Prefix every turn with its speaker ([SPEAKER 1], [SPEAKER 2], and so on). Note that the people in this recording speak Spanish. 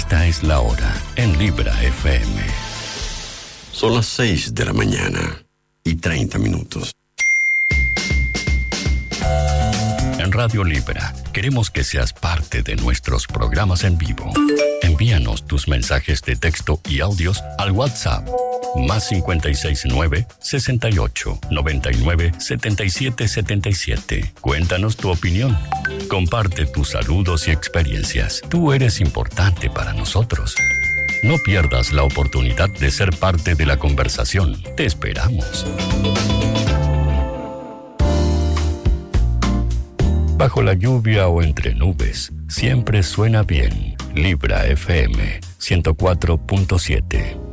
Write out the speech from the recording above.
[SPEAKER 1] Esta es la hora en Libra FM.
[SPEAKER 2] Son las 6 de la mañana y 30 minutos.
[SPEAKER 1] En Radio Libra queremos que seas parte de nuestros programas en vivo. Envíanos tus mensajes de texto y audios al WhatsApp más 569 68 99 77 77. Cuéntanos tu opinión. Comparte tus saludos y experiencias. Tú eres importante para nosotros. No pierdas la oportunidad de ser parte de la conversación. Te esperamos. Bajo la lluvia o entre nubes, siempre suena bien. Libra FM 104.7.